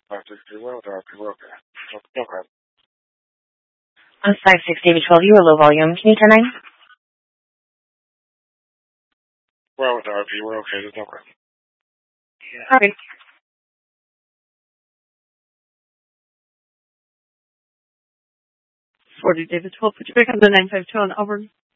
Well, we're okay. Okay. On 5-6, David 12, you are low volume. Can you turn 9? Well, we're okay. There's no problem. Yeah. All right. 40, David 12, put you back on the 952 on Auburn.